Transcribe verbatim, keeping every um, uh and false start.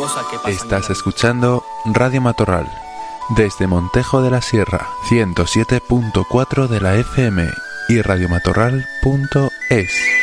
cosas que pasan. Estás escuchando Radio Matorral, desde Montejo de la Sierra, ciento siete punto cuatro de la F M y radiomatorral punto es.